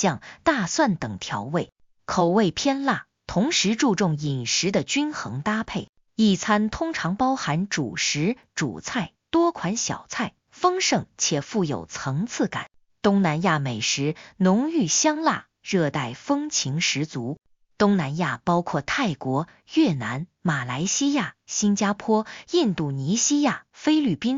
酱、大蒜等调味，口味偏辣，同时注重饮食的均衡搭配。一餐通常包含主食、主菜、多款小菜，丰盛且富有层次感。东南亚美食浓郁香辣，热带风情十足。东南亚包括泰国、越南、马来西亚、新加坡、印度尼西亚、菲律宾、